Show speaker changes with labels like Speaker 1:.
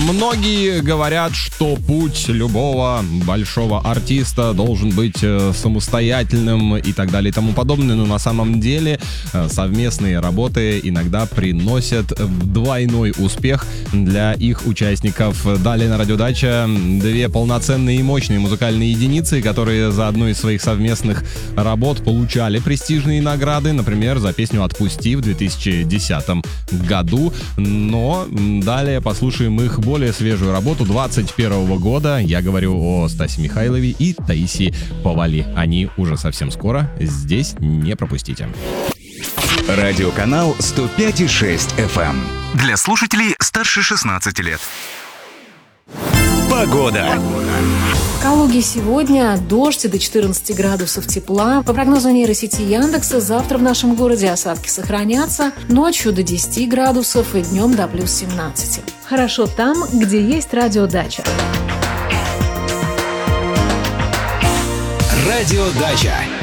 Speaker 1: Многие говорят, что путь любого большого артиста должен быть самостоятельным и так далее и тому подобное, но на самом деле совместные работы иногда приносят двойной успех для их участников. Далее на Радиодача две полноценные и мощные музыкальные единицы, которые за одну из своих совместных работ получали престижные награды, например, за песню «Отпусти» в 2010 году. Но далее послушаем их более свежую работу 2021 года. Я говорю о Стасе Михайлове и Таисии Повалий. Они уже совсем скоро. Здесь не пропустите.
Speaker 2: Радиоканал 105,6 FM. Для слушателей старше 16 лет. Погода.
Speaker 3: В Калуге сегодня дождь до 14 градусов тепла. По прогнозу нейросети Яндекса, завтра в нашем городе осадки сохранятся. Ночью до 10 градусов и днем до плюс 17. Хорошо там, где есть радиодача.
Speaker 2: Радиодача.